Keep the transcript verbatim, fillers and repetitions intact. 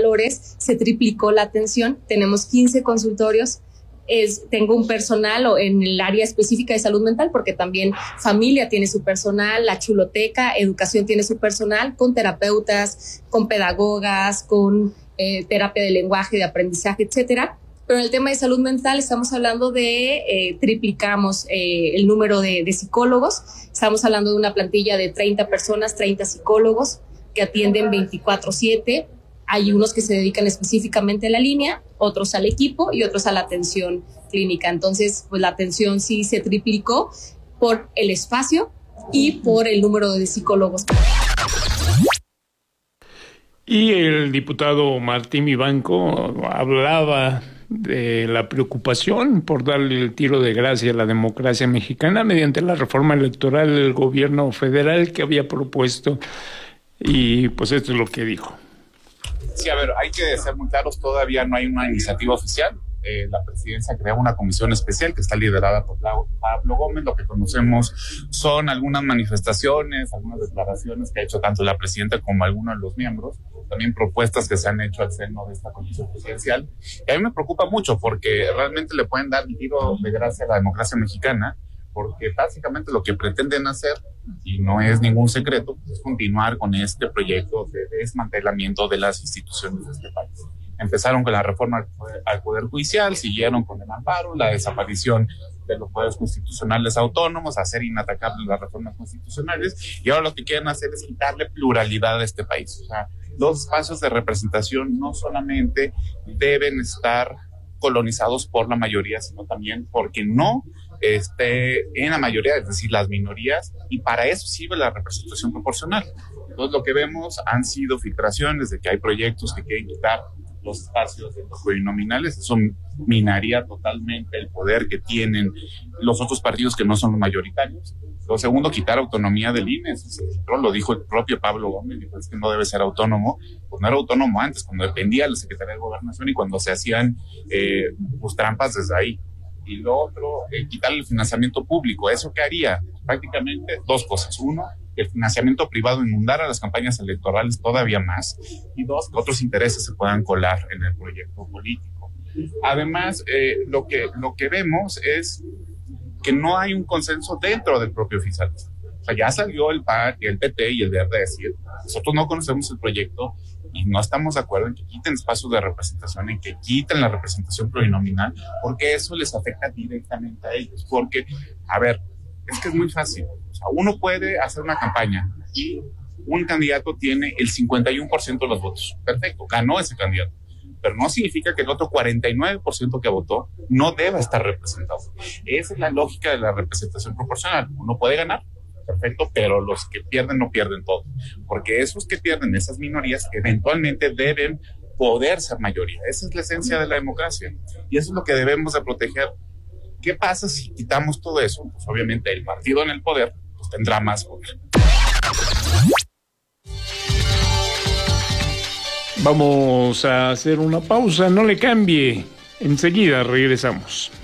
valores, se triplicó la atención. Tenemos quince consultorios. Es, tengo un personal en el área específica de salud mental, porque también familia tiene su personal, la chuloteca, educación tiene su personal, con terapeutas, con pedagogas, con eh, terapia de lenguaje, de aprendizaje, etcétera. Pero en el tema de salud mental estamos hablando de, eh, triplicamos eh, el número de, de psicólogos. Estamos hablando de una plantilla de treinta personas, treinta psicólogos que atienden veinticuatro siete. Hay unos que se dedican específicamente a la línea, otros al equipo y otros a la atención clínica. Entonces, pues la atención sí se triplicó por el espacio y por el número de psicólogos. Y el diputado Martín Vivanco hablaba de la preocupación por darle el tiro de gracia a la democracia mexicana mediante la reforma electoral del gobierno federal que había propuesto. Y pues esto es lo que dijo. Sí, a ver, hay que ser muy claros, todavía no hay una iniciativa oficial. Eh, la presidencia creó una comisión especial que está liderada por Pablo Gómez. Lo que conocemos son algunas manifestaciones, algunas declaraciones que ha hecho tanto la presidenta como algunos de los miembros, también propuestas que se han hecho al seno de esta comisión presidencial. Y a mí me preocupa mucho porque realmente le pueden dar el tiro de gracia a la democracia mexicana, porque básicamente lo que pretenden hacer, y no es ningún secreto, es continuar con este proyecto de desmantelamiento de las instituciones de este país. Empezaron con la reforma al Poder Judicial, siguieron con el amparo, la desaparición de los poderes constitucionales autónomos, hacer inatacables las reformas constitucionales, y ahora lo que quieren hacer es quitarle pluralidad a este país. O sea, los espacios de representación no solamente deben estar colonizados por la mayoría, sino también porque no esté en la mayoría, es decir, las minorías, y para eso sirve la representación proporcional. Entonces, lo que vemos han sido filtraciones de que hay proyectos que quieren quitar los espacios de los plurinominales. Eso minaría totalmente el poder que tienen los otros partidos que no son los mayoritarios. Lo segundo, quitar autonomía del I N E. Eso lo dijo el propio Pablo Gómez, dijo es que no debe ser autónomo. Pues no era autónomo antes, cuando dependía de la Secretaría de Gobernación y cuando se hacían eh, pues, trampas desde ahí. Y lo otro, eh, quitar el financiamiento público. ¿Eso qué haría? Prácticamente dos cosas. Uno, que el financiamiento privado inundara las campañas electorales todavía más. Y dos, que otros intereses se puedan colar en el proyecto político. Además, eh, lo que, lo que vemos es que no hay un consenso dentro del propio oficialismo. O sea, ya salió el P A N, el P T y el Verde a decir, nosotros no conocemos el proyecto y no estamos de acuerdo en que quiten espacios de representación, en que quiten la representación plurinominal, porque eso les afecta directamente a ellos. Porque, a ver, es que es muy fácil. O sea, uno puede hacer una campaña y un candidato tiene el cincuenta y uno por ciento de los votos. Perfecto, ganó ese candidato. Pero no significa que el otro cuarenta y nueve por ciento que votó no deba estar representado. Esa es la lógica de la representación proporcional. Uno puede ganar, perfecto, pero los que pierden no pierden todo. Porque esos que pierden, esas minorías, eventualmente deben poder ser mayoría. Esa es la esencia de la democracia. Y eso es lo que debemos de proteger. ¿Qué pasa si quitamos todo eso? Pues obviamente el partido en el poder pues, tendrá más poder. Vamos a hacer una pausa, no le cambie. Enseguida regresamos.